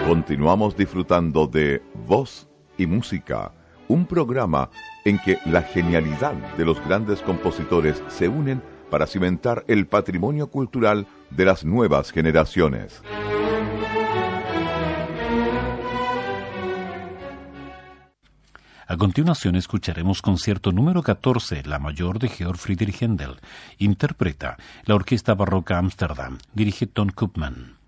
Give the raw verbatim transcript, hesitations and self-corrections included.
Continuamos disfrutando de Voz y Música, un programa en que la genialidad de los grandes compositores se unen para cimentar el patrimonio cultural de las nuevas generaciones. A continuación escucharemos concierto número catorce, la mayor de Georg Friedrich Händel. Interpreta la Orquesta Barroca Ámsterdam. Dirige Ton Koopman.